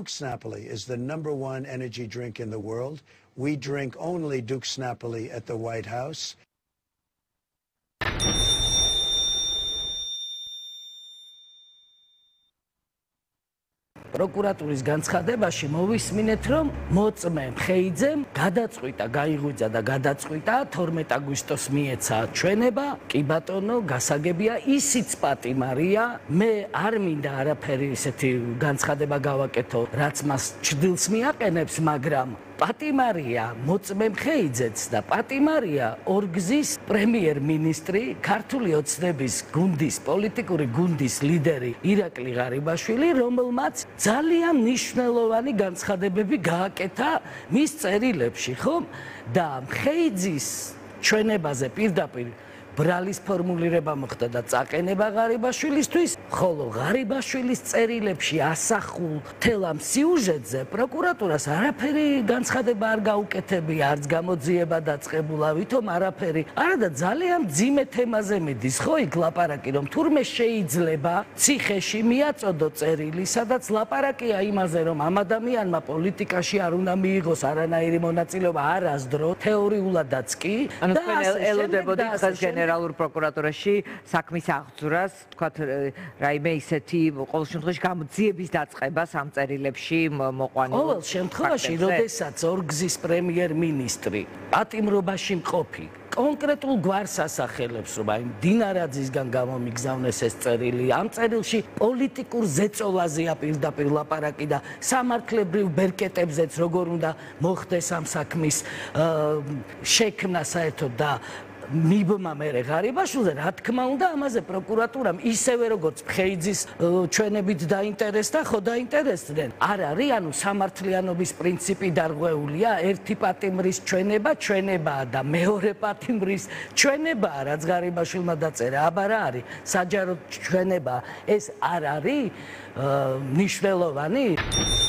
Duke's Napoli is the #1 energy drink in the world. We drink only Duke's Napoli at the White House. Პროკურატურის განცხადებაში მოვისმინეთ, რომ მოწმე მხეიძემ გადაწყვიტა, გაიღვიძა და გადაწყვიტა 12 აგვისტოს მიეცა ჩვენება, კი ბატონო, გასაგებია, ისიც პატიმარია, მე არ მინდა არაფერი ისეთი განცხადება გავაკეთო, რაც მას ჭდილს მიაყენებს, მაგრამ პატიმარია მოწმე მხეიძეც და პატიმარია ორგზის პრემიერ-მინისტრი, ქართული ოცნების გუნდის, პოლიტიკური გუნდის ლიდერი ირაკლი ღარიბაშვილი, რომელმაც ძალიან მნიშვნელოვანი განცხადებები გააკეთა მის წერილებში, ხომ? და მხეიძის ჩვენებაზე პირდაპირ ბრალის ფორმულირება მოხდა და წაყენება ღარიბაშვილისთვის, ხოლო ღარიბაშვილის წერილებში ასახულ მთელ ამ სიუჟეტზე პროკურატურას არაფერი განცხადება არ გაუკეთებია, არც გამოძიება დაწყებულა, ვითომ არაფერი. არა და ძალიან მძიმე თემაზე მიდის, ხო, იქ ლაპარაკი, რომ თურმე შეიძლება ციხეში მიაწოდო წერილი, სადაც ლაპარაკია იმაზე, რომ ამ ადამიანმა პოლიტიკაში არ უნდა მიიღოს არანაირი მონაწილეობა, არასდრო, თეორიულადაც კი. ანუ თქვენ ელოდებოდით ხას გენერალურ პროკურატურაში საქმის აღძვრას, თქვათ რაიმე ისეთი ყოველ შემთხვევაში გამოძიების დაწყებას ამ წერილებში მოყვანილ. ყოველ შემთხვევაში, როდესაც ორგზის პრემიერ-მინისტრი პატიმრობაში მყოფი კონკრეტულ გვარს ასახელებს, რომ აი დინარაძისგან გამომიგზავნეს ეს წერილი, ამ წერილში პოლიტიკურ ზეწოლაზეა პირდაპირ ლაპარაკი და სამართლებრივ ბერკეტებზეც როგორ უნდა მოხდეს ამ საქმის შექმნა საერთოდ და მიბმა მერე ღარიბაშვილზე, რა თქმა უნდა, ამაზე პროკურატურამ ისევე როგორც მხეიძის ჩვენებით დაინტერესდა, ხო დაინტერესდნენ. არ არის, ანუ სამართლიანობის პრინციპი დარღვეულია, ერთი პატიმრის ჩვენებაა და მეორე პატიმრის ჩვენებაა, რაც ღარიბაშვილმა დაწერა. აბა რა არის? საჯაროდ ჩვენება ეს არ არის მნიშვნელოვანი?